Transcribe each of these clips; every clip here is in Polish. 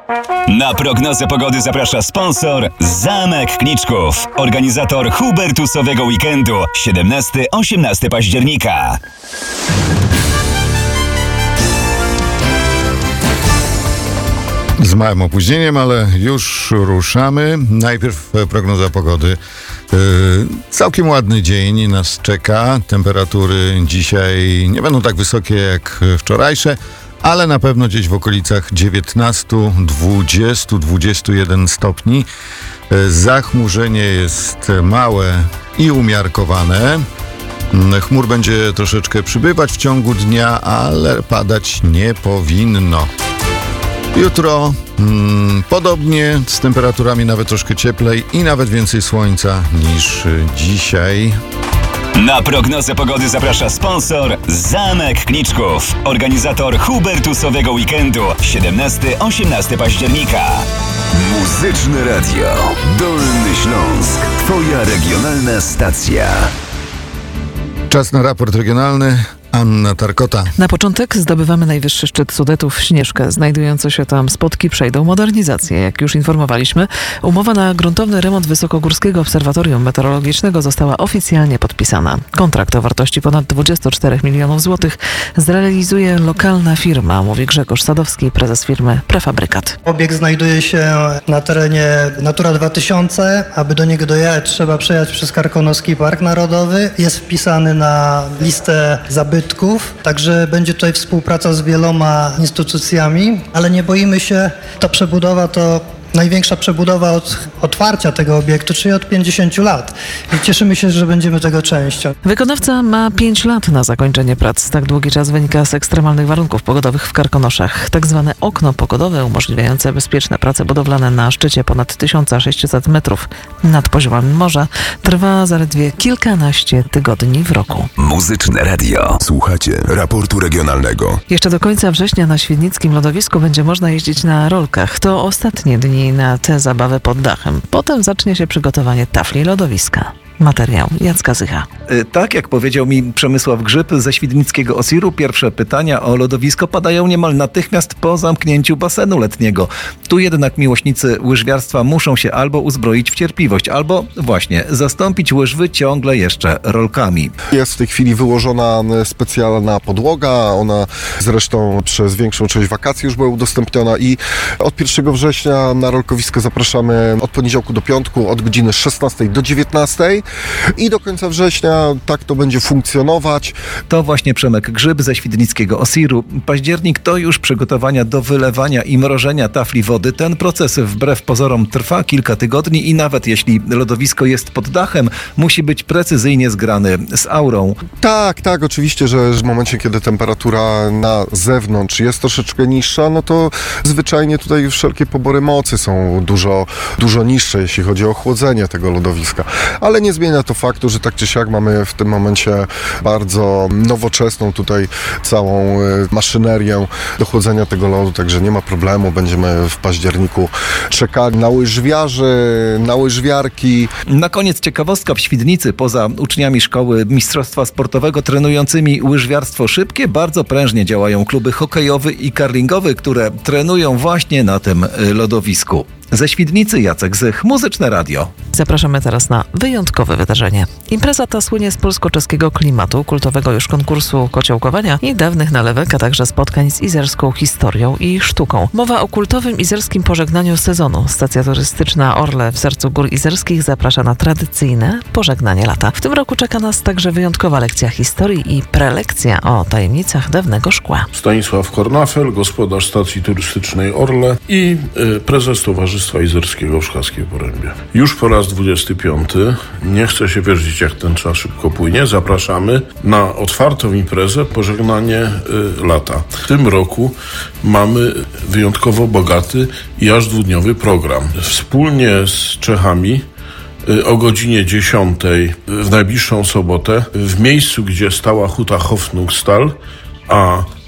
Na prognozę pogody zaprasza sponsor Zamek Kniczków, organizator Hubertusowego Weekendu 17-18 października. Z małym opóźnieniem, ale już ruszamy. Najpierw prognoza pogody. Całkiem ładny dzień nas czeka. Temperatury dzisiaj nie będą tak wysokie jak wczorajsze, ale na pewno gdzieś w okolicach 19, 20, 21 stopni. Zachmurzenie jest małe i umiarkowane. Chmur będzie troszeczkę przybywać w ciągu dnia, ale padać nie powinno. Jutro podobnie, z temperaturami nawet troszkę cieplej i nawet więcej słońca niż dzisiaj. Na prognozę pogody zaprasza sponsor Zamek Kniczków, organizator Hubertusowego Weekendu 17-18 października. Muzyczne Radio Dolny Śląsk. Twoja regionalna stacja. Czas na raport regionalny. Anna Tarkota. Na początek zdobywamy najwyższy szczyt Sudetów, Śnieżkę. Znajdujące się tam spotki przejdą modernizację. Jak już informowaliśmy, umowa na gruntowny remont Wysokogórskiego Obserwatorium Meteorologicznego została oficjalnie podpisana. Kontrakt o wartości ponad 24 milionów złotych zrealizuje lokalna firma, mówi Grzegorz Sadowski, prezes firmy Prefabrykat. Obiekt znajduje się na terenie Natura 2000. Aby do niego dojechać, trzeba przejechać przez Karkonoski Park Narodowy. Jest wpisany na listę zabytków. Także będzie tutaj współpraca z wieloma instytucjami, ale nie boimy się, ta przebudowa to największa przebudowa od otwarcia tego obiektu, czyli od 50 lat. I cieszymy się, że będziemy tego częścią. Wykonawca ma 5 lat na zakończenie prac. Tak długi czas wynika z ekstremalnych warunków pogodowych w Karkonoszach. Tak zwane okno pogodowe umożliwiające bezpieczne prace budowlane na szczycie ponad 1600 metrów nad poziomem morza trwa zaledwie kilkanaście tygodni w roku. Muzyczne Radio. Słuchacie raportu regionalnego. Jeszcze do końca września na Świdnickim lodowisku będzie można jeździć na rolkach. To ostatnie dni na tę zabawę pod dachem. Potem zacznie się przygotowanie tafli lodowiska. Materiał Jacka Zycha. Tak jak powiedział mi Przemysław Grzyb ze Świdnickiego OSIR-u, pierwsze pytania o lodowisko padają niemal natychmiast po zamknięciu basenu letniego. Tu jednak miłośnicy łyżwiarstwa muszą się albo uzbroić w cierpliwość, albo właśnie zastąpić łyżwy ciągle jeszcze rolkami. Jest w tej chwili wyłożona specjalna podłoga, ona zresztą przez większą część wakacji już była udostępniona i od 1 września na rolkowisko zapraszamy od poniedziałku do piątku, od godziny 16 do 19. I do końca września tak to będzie funkcjonować. To właśnie Przemek Grzyb ze Świdnickiego OSIR-u. Październik to już przygotowania do wylewania i mrożenia tafli wody. Ten proces wbrew pozorom trwa kilka tygodni i nawet jeśli lodowisko jest pod dachem, musi być precyzyjnie zgrany z aurą. Tak, oczywiście, że w momencie, kiedy temperatura na zewnątrz jest troszeczkę niższa, no to zwyczajnie tutaj wszelkie pobory mocy są dużo niższe, jeśli chodzi o chłodzenie tego lodowiska. Ale nie zmienia to faktu, że tak czy siak mamy w tym momencie bardzo nowoczesną tutaj całą maszynerię do chłodzenia tego lodu, także nie ma problemu. Będziemy w październiku czekali na łyżwiarzy, na łyżwiarki. Na koniec ciekawostka w Świdnicy. Poza uczniami szkoły mistrzostwa sportowego trenującymi łyżwiarstwo szybkie, bardzo prężnie działają kluby hokejowy i curlingowy, które trenują właśnie na tym lodowisku. Ze Świdnicy Jacek Zych, Muzyczne Radio. Zapraszamy teraz na wyjątkowe wydarzenie. Impreza ta słynie z polsko-czeskiego klimatu, kultowego już konkursu kociołkowania i dawnych nalewek, a także spotkań z izerską historią i sztuką. Mowa o kultowym izerskim pożegnaniu sezonu. Stacja turystyczna Orle w sercu Gór Izerskich zaprasza na tradycyjne pożegnanie lata. W tym roku czeka nas także wyjątkowa lekcja historii i prelekcja o tajemnicach dawnego szkła. Stanisław Kornafel, gospodarz stacji turystycznej Orle i prezes Towarzystwa Izerskiego w Szklarskiej Porębie. Już po raz 25. Nie chcę się wierzyć, jak ten czas szybko płynie. Zapraszamy na otwartą imprezę Pożegnanie lata. W tym roku mamy wyjątkowo bogaty i aż dwudniowy program. Wspólnie z Czechami o godzinie 10 w najbliższą sobotę w miejscu, gdzie stała huta Hofnungstal, a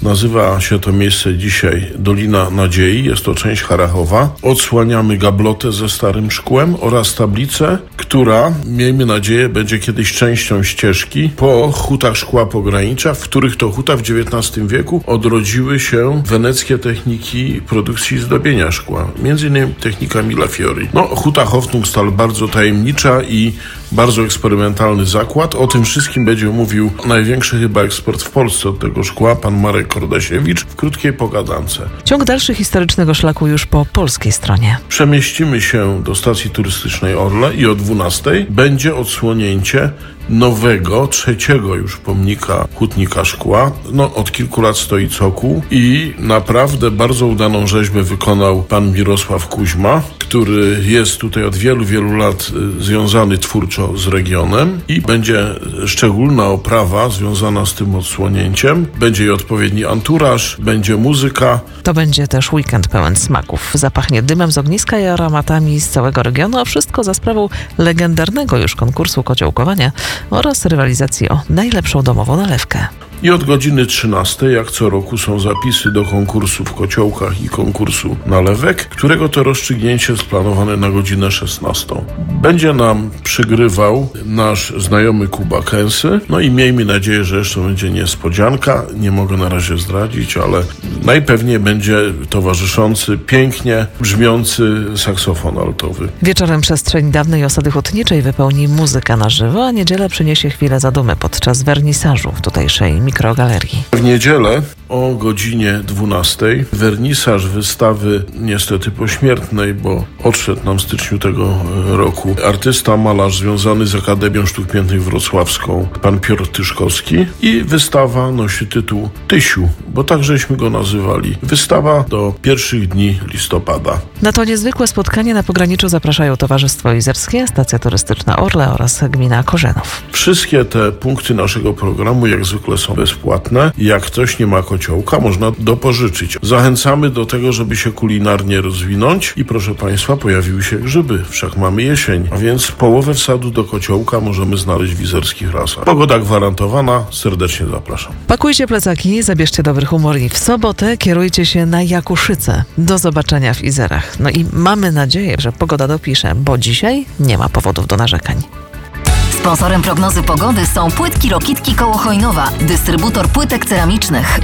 Nazywa się to miejsce dzisiaj Dolina Nadziei. Jest to część Harachowa. Odsłaniamy gablotę ze starym szkłem oraz tablicę, która, miejmy nadzieję, będzie kiedyś częścią ścieżki po hutach szkła pogranicza, w których to hutach w XIX wieku odrodziły się weneckie techniki produkcji zdobienia szkła. Między innymi technika Millefiori. Huta Hoffnungstal bardzo tajemnicza i bardzo eksperymentalny zakład. O tym wszystkim będzie mówił największy chyba ekspert w Polsce od tego szkła, pan Marek Kordasiewicz, w krótkiej pogadance. Ciąg dalszy historycznego szlaku już po polskiej stronie. Przemieścimy się do stacji turystycznej Orle i o 12:00 będzie odsłonięcie nowego, trzeciego już pomnika hutnika szkła. Od kilku lat stoi cokół i naprawdę bardzo udaną rzeźbę wykonał pan Mirosław Kuźma, który jest tutaj od wielu, wielu lat związany twórczo z regionem i będzie szczególna oprawa związana z tym odsłonięciem. Będzie i odpowiedni anturaż, będzie muzyka. To będzie też weekend pełen smaków. Zapachnie dymem z ogniska i aromatami z całego regionu, a wszystko za sprawą legendarnego już konkursu kociołkowania oraz rywalizacji o najlepszą domową nalewkę. I od godziny 13:00, jak co roku, są zapisy do konkursu w kociołkach i konkursu nalewek, którego to rozstrzygnięcie jest planowane na godzinę 16:00. Będzie nam przygrywał nasz znajomy Kuba Kęsy. I miejmy nadzieję, że jeszcze będzie niespodzianka. Nie mogę na razie zdradzić, ale najpewniej będzie towarzyszący pięknie brzmiący saksofon altowy. Wieczorem przestrzeń dawnej osady hutniczej wypełni muzyka na żywo, a niedziela przyniesie chwilę zadumy podczas wernisażu w tutejszej mikrogalerii. W niedzielę o godzinie 12:00 wernisaż wystawy niestety pośmiertnej, bo odszedł nam w styczniu tego roku artysta, malarz związany z Akademią Sztuk Pięknych Wrocławską, pan Piotr Tyszkowski, i wystawa nosi tytuł Tysiu, bo tak żeśmy go nazywali. Wystawa do pierwszych dni listopada. Na to niezwykłe spotkanie na pograniczu zapraszają Towarzystwo Izerskie, Stacja Turystyczna Orle oraz Gmina Korzynów. Wszystkie te punkty naszego programu jak zwykle są bezpłatne. Jak ktoś nie ma kociołka, można dopożyczyć. Zachęcamy do tego, żeby się kulinarnie rozwinąć i proszę Państwa, pojawiły się grzyby. Wszak mamy jesień, a więc połowę wsadu do kociołka możemy znaleźć w izerskich lasach. Pogoda gwarantowana, serdecznie zapraszam. Pakujcie plecaki, zabierzcie dobry humor i w sobotę kierujcie się na Jakuszyce. Do zobaczenia w Izerach. I mamy nadzieję, że pogoda dopisze, bo dzisiaj nie ma powodów do narzekań. Sponsorem prognozy pogody są Płytki Rokitki koło Chojnowa, dystrybutor płytek ceramicznych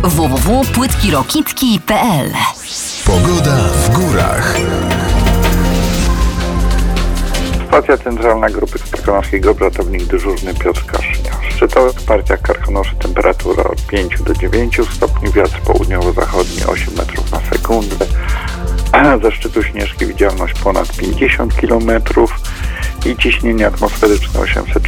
www.płytkirokitki.pl. Pogoda w górach. Stacja centralna grupy karkonoskiego, ratownik dyżurny Piotr Kaszynia. W szczytowych partiach Karkonoszy temperatura od 5 do 9 stopni, wiatr południowo-zachodni 8 metrów na sekundę. Ze szczytu Śnieżki widzialność ponad 50 km i ciśnienie atmosferyczne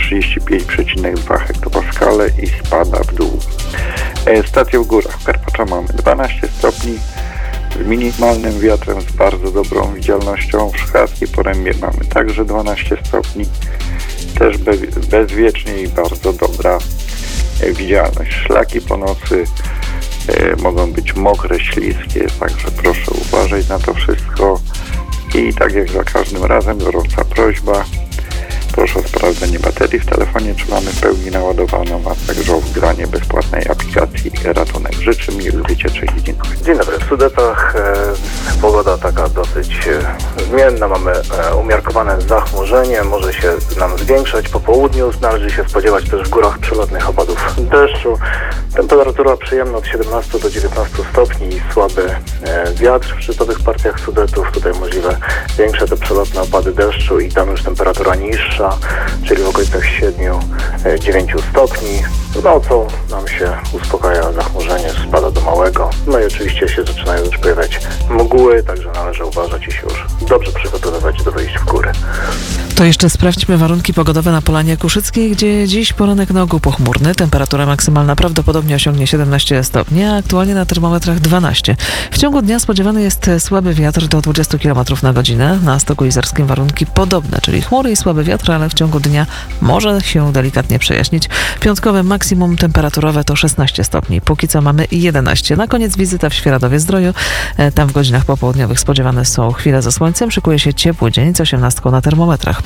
835,2 hektopaskale i spada w dół. Stacje w górach. W Karpacza mamy 12 stopni z minimalnym wiatrem, z bardzo dobrą widzialnością. W Szklarskiej Porębie mamy także 12 stopni, też bezwiecznie i bardzo dobra widzialność. Szlaki po nocy mogą być mokre, śliskie, także proszę uważać na to wszystko. I tak jak za każdym razem, gorąca prośba, proszę o sprawdzenie baterii w telefonie, czy mamy w pełni naładowaną, a także o wgranie bezpłatnej aplikacji Ratunek. Życzę miłych wycieczek i dziękuję. Dzień dobry. W Sudetach pogoda taka dosyć zmienna. Mamy umiarkowane zachmurzenie, może się nam zwiększać po południu. Należy się spodziewać też w górach przelotnych opadów deszczu. Temperatura przyjemna od 17 do 19 stopni i słaby wiatr w szczytowych partiach Sudetów. Tutaj możliwe większe te przelotne opady deszczu i tam już temperatura niższa, czyli w okolicach 7-9 stopni. Nocą nam się uspokaja zachmurzenie, spada do małego. I oczywiście się zaczynają już pojawiać mgły, także należy uważać i się już dobrze przygotowywać do wyjść w góry. To jeszcze sprawdźmy warunki pogodowe na Polanie Kuszyckiej, gdzie dziś poranek na ogół pochmurny. Temperatura maksymalna prawdopodobnie osiągnie 17 stopni, a aktualnie na termometrach 12. W ciągu dnia spodziewany jest słaby wiatr do 20 km na godzinę. Na Stoku Izerskim warunki podobne, czyli chmury i słaby wiatr, ale w ciągu dnia może się delikatnie przejaśnić. Piątkowe maksimum temperaturowe to 16 stopni. Póki co mamy 11. Na koniec wizyta w Świeradowie-Zdroju. Tam w godzinach popołudniowych spodziewane są chwile ze słońcem. Szykuje się ciepły dzień z 18 na termometrach.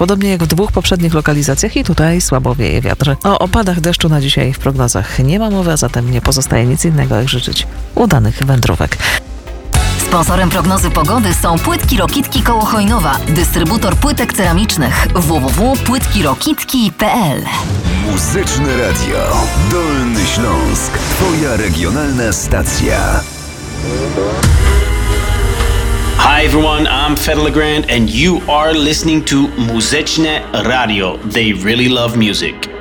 Podobnie jak w 2 poprzednich lokalizacjach i tutaj słabo wieje wiatr. O opadach deszczu na dzisiaj w prognozach nie ma mowy, a zatem nie pozostaje nic innego jak życzyć udanych wędrówek. Sponsorem prognozy pogody są Płytki Rokitki koło Chojnowa, dystrybutor płytek ceramicznych www.płytkirokitki.pl. Muzyczne Radio. Dolny Śląsk. Twoja regionalna stacja. Hi everyone, I'm Fed Legrand and you are listening to Muzyczne Radio. They really love music.